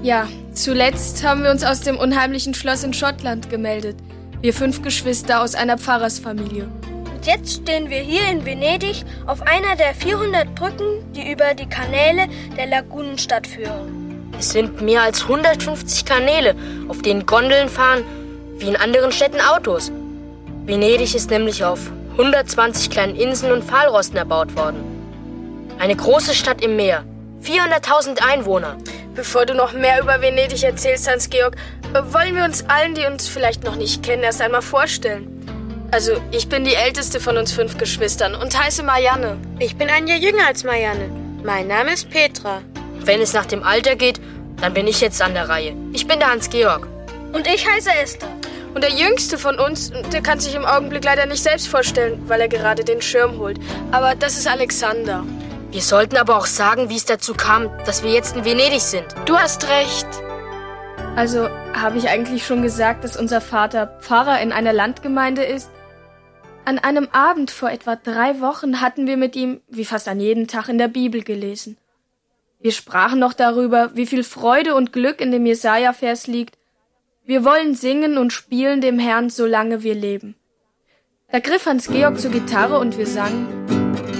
Ja, zuletzt haben wir uns aus dem unheimlichen Schloss in Schottland gemeldet. Wir 5 Geschwister aus einer Pfarrersfamilie. Und jetzt stehen wir hier in Venedig auf einer der 400 Brücken, die über die Kanäle der Lagunenstadt führen. Es sind mehr als 150 Kanäle, auf denen Gondeln fahren, wie in anderen Städten Autos. Venedig ist nämlich auf 120 kleinen Inseln und Pfahlrosten erbaut worden. Eine große Stadt im Meer, 400.000 Einwohner. Bevor du noch mehr über Venedig erzählst, Hans-Georg, wollen wir uns allen, die uns vielleicht noch nicht kennen, erst einmal vorstellen. Also, ich bin die älteste von uns 5 Geschwistern und heiße Marianne. Ich bin ein Jahr jünger als Marianne. Mein Name ist Petra. Wenn es nach dem Alter geht, dann bin ich jetzt an der Reihe. Ich bin der Hans-Georg. Und ich heiße Esther. Und der Jüngste von uns, der kann sich im Augenblick leider nicht selbst vorstellen, weil er gerade den Schirm holt. Aber das ist Alexander. Wir sollten aber auch sagen, wie es dazu kam, dass wir jetzt in Venedig sind. Du hast recht. Also, habe ich eigentlich schon gesagt, dass unser Vater Pfarrer in einer Landgemeinde ist? An einem Abend vor etwa 3 Wochen hatten wir mit ihm, wie fast an jedem Tag, in der Bibel gelesen. Wir sprachen noch darüber, wie viel Freude und Glück in dem Jesaja-Vers liegt. Wir wollen singen und spielen dem Herrn, solange wir leben. Da griff Hans-Georg zur Gitarre und wir sangen: